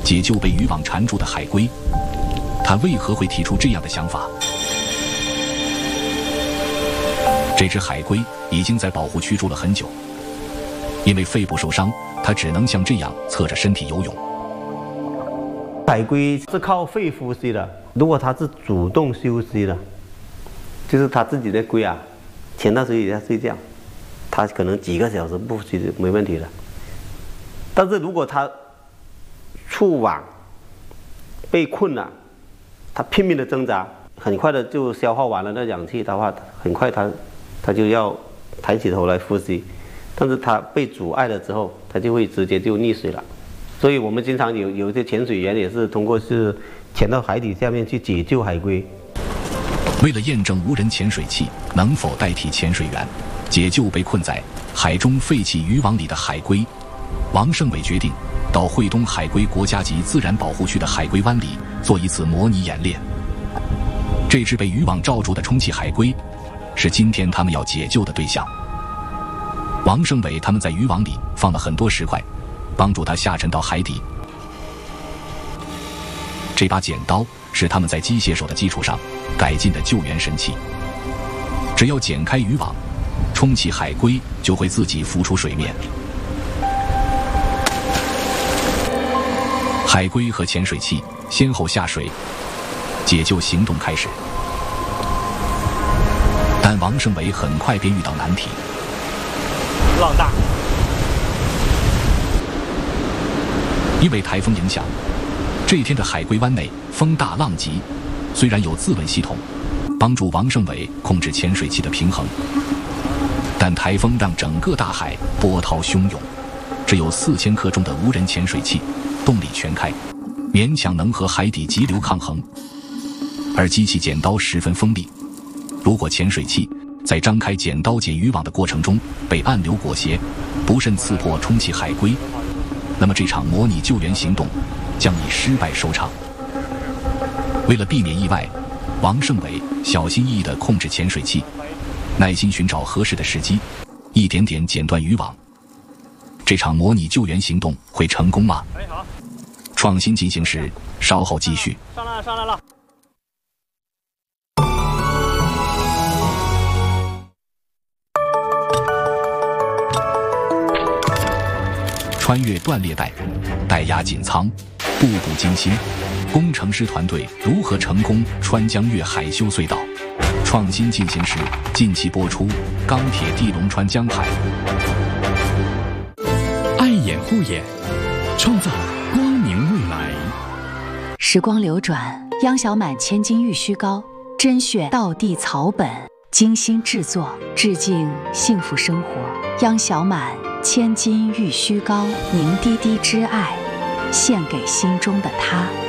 解救被渔网缠住的海龟。他为何会提出这样的想法？这只海龟已经在保护区住了很久，因为肺部受伤，它只能像这样侧着身体游泳。 海龟是靠肺呼吸的，如果它是主动休息的，就是它自己的龟啊，潜到水底下睡觉，它可能几个小时不呼吸没问题的。但是如果它触网被困了，它拼命的挣扎，很快的就消耗完了那氧气的话，很快它就要抬起头来呼吸，但是它被阻碍了之后，它就会直接就溺水了。所以我们经常有一些潜水员也是通过是潜到海底下面去解救海龟。 为了验证无人潜水器能否代替潜水员解救被困在海中废弃渔网里的海龟，王胜伟决定到惠东海龟国家级自然保护区的海龟湾里做一次模拟演练。这只被渔网罩住的充气海龟是今天他们要解救的对象。王胜伟他们在渔网里放了很多石块，帮助它下沉到海底。这把剪刀是他们在机械手的基础上改进的救援神器，只要剪开渔网，充气海龟就会自己浮出水面。海龟和潜水器先后下水，解救行动开始。但王胜伟很快便遇到难题。 浪大， 因为台风影响，这一天的海龟湾内风大浪急。虽然有自稳系统帮助王胜伟控制潜水器的平衡，但台风让整个大海波涛汹涌，只有4000克重的无人潜水器动力全开，勉强能和海底急流抗衡。而机器剪刀十分锋利，如果潜水器在张开剪刀解渔网的过程中被暗流裹挟，不慎刺破充气海龟，那么这场模拟救援行动将以失败收场。为了避免意外，王胜伟小心翼翼地控制潜水器，耐心寻找合适的时机，一点点剪断渔网。这场模拟救援行动会成功吗？创新进行时，稍后继续。 上来了，上来了。 穿越断裂带，带压紧舱，步步惊心。工程师团队如何成功穿江越海修隧道？创新进行时近期播出《钢铁地龙穿江海》。 爱眼护眼，创造光明未来。 时光流转，央小满千金玉虚膏，甄选道地草本，精心制作，致敬幸福生活。央小满千金玉虚膏，凝滴滴之爱，献给心中的他。